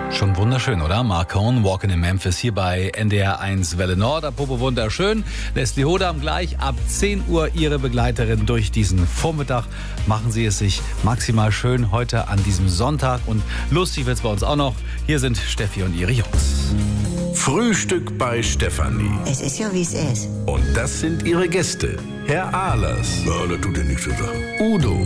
Schon wunderschön, oder? Mark Cohn, Walking in Memphis, hier bei NDR 1 Welle Nord. Apropos wunderschön. Leslie Hodam gleich ab 10 Uhr Ihre Begleiterin durch diesen Vormittag. Machen Sie es sich maximal schön heute an diesem Sonntag. Und lustig wird's bei uns auch noch. Hier sind Steffi und ihre Jungs. Frühstück bei Stefanie. Es ist ja, wie es ist. Und das sind ihre Gäste. Herr Ahlers. Ja, das tut dir nichts zu sagen. Udo.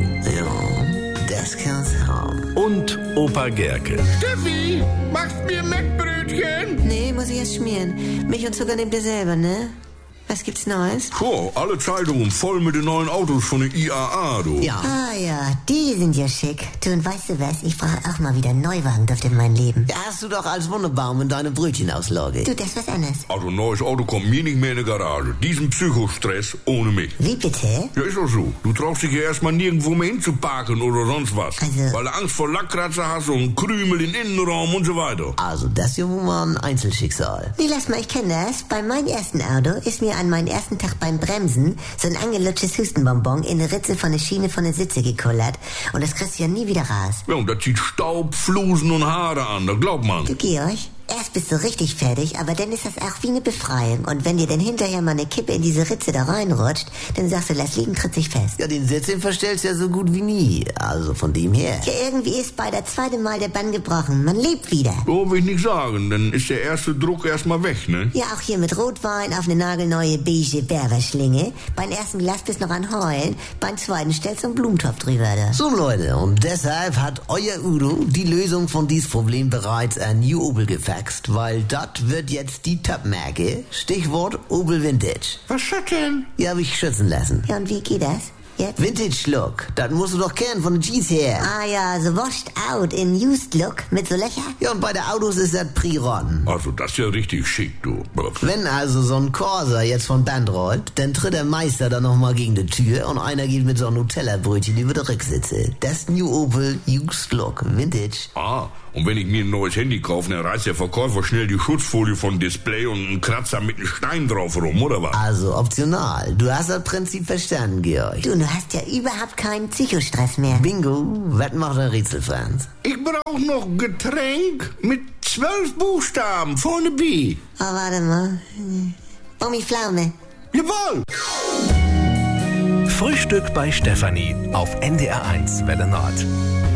Ja, das kann's haben. Und Opa Gerke. Steffi, machst mir Mettbrötchen? Nee, muss ich erst schmieren. Milch und Zucker nehmt ihr selber, ne? Was gibt's Neues? Puh, alle Zeitungen voll mit den neuen Autos von der IAA, du. Ja. Ah ja, die sind ja schick. Du, und weißt du was? Ich brauche auch mal wieder einen Neuwagen in mein Leben. Da hast du doch als Wunderbaum in deine Brötchenauslage. Du, das ist was anderes. Also ein neues Auto kommt mir nicht mehr in die Garage. Diesen Psychostress ohne mich. Wie bitte? Ja, ist doch so. Du traust dich ja erstmal nirgendwo mehr hinzuparken oder sonst was. Also- Weil du Angst vor Lackkratzer hast und Krümel im Innenraum und so weiter. Also, das ist ja wohl mal ein Einzelschicksal. Nee, lass mal, ich kenne das. Bei meinem ersten Auto ist mir an meinem ersten Tag beim Bremsen so ein angelutschtes Hustenbonbon in eine Ritze von der Schiene von der Sitze gekullert. Und das kriegst du ja nie wieder raus. Ja, und das zieht Staub, Flusen und Haare an, das glaubt man. Du, Georg, erst bist du richtig fertig, aber dann ist das auch wie eine Befreiung. Und wenn dir dann hinterher mal eine Kippe in diese Ritze da reinrutscht, dann sagst du, lass liegen, tritt sich fest. Ja, den Sitz, den verstellst du ja so gut wie nie. Also von dem her. Ja, irgendwie ist bei der zweiten Mal der Bann gebrochen. Man lebt wieder. So will ich nicht sagen, dann ist der erste Druck erstmal weg, ne? Ja, auch hier mit Rotwein auf eine nagelneue beige Berberschlinge. Beim ersten Glas bist du noch an Heulen, beim zweiten stellst du einen Blumentopf drüber da. So Leute, und deshalb hat euer Udo die Lösung von diesem Problem bereits an New Opel gefaxt, weil das wird jetzt die Top-Marke. Stichwort Opel Vintage. Was ist das denn? Ja, hab ich schützen lassen. Ja, und wie geht das? Jetzt? Vintage Look, das musst du doch kennen von den Jeans her. Ah ja, so washed out in used look mit so Löcher. Ja, und bei der Autos ist das Priron. Also, das ist ja richtig schick, du. Wenn also so ein Corsa jetzt von Band rollt, dann tritt der Meister dann nochmal gegen die Tür und einer geht mit so einem Nutella-Brötchen über die Rücksitze. Das New Opel Used Look Vintage. Ah, und wenn ich mir ein neues Handy kaufe, dann reißt der Verkäufer schnell die Schutzfolie vom Display und einen Kratzer mit einem Stein drauf rum, oder was? Also optional. Du hast das Prinzip verstanden, Georg. Du hast ja überhaupt keinen Psychostress mehr. Bingo, was macht der Rätsel, Franz? Ich brauch noch Getränk mit 12 Buchstaben vorne B. Oh, warte mal. Pflaume. Jawohl! Frühstück bei Stefanie auf NDR 1 Welle Nord.